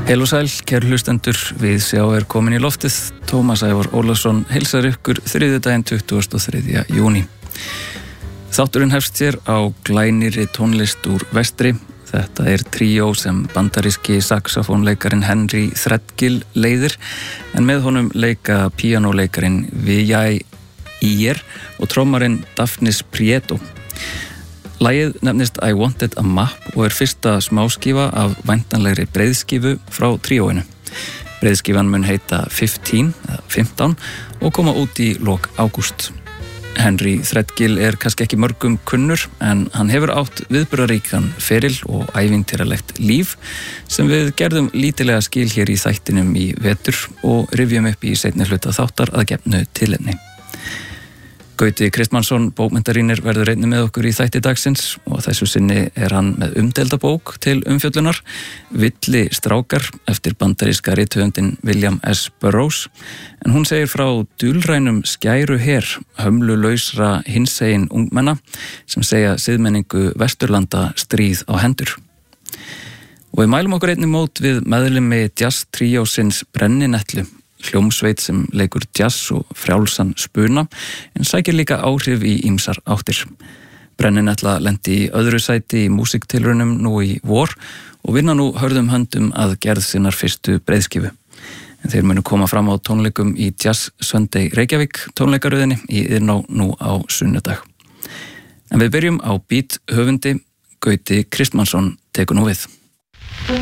Heil og sæl, kæru hlustendur, við sjá komin í loftið. Tómas Ævar Ólafsson heilsar ykkur þriðjudaginn 23. júní. Þátturinn hefst hér á glænýrri tónlist úr vestri. Þetta tríó sem bandaríski saxofónleikarin Henry Threadgill leiðir, en með honum leika píanóleikarin Vijay Iyer og trommarinn Dafnis Prieto. Lagið nefnist I Wanted a Map og fyrsta smáskífa af væntanlegri breiðskífu frá tríóinu. Breiðskífan mun heita 15 og koma út í lok ágúst. Henry Threadgill kannski ekki mörgum kunnur, en hann hefur átt viðburðaríkan feril og ævintýralegt líf sem við gerðum lítilega skil hér í þættinum í vetur og rifjum upp í seinni hluta þáttar að gefnu tilefni. Gauti Kristmannsson, bókmenntarýnir, verður einnig með okkur í þætti dagsins og þessu sinni hann með umdeilda bók til umfjöllunar, Villi strákar, eftir bandaríska rithöfundinn William S. Burroughs, en hún segir frá dulrænum skæruher, hömlulausra hinsegin ungmenna sem segja siðmenningu Vesturlanda stríð á hendur. Og við mælum okkur einnig mót við meðlimi jazz tríósins Brenninetlu, hljómsveit sem leikur jazz og frjálsan spuna, en sækir líka áhrif í ýmsar áttir. Brenninetla lenti í öðru sæti í músiktilraunum nú í vor og vinna nú hörðum höndum að gerð sinnar fyrstu breiðskífu. En þeir munu koma fram á tónleikum í Jazz Sunday Reykjavík tónleikaröðinni í Iðnó nú á sunnudag. En við byrjum á beat höfundi. Gauti Kristmannsson tekur nú við.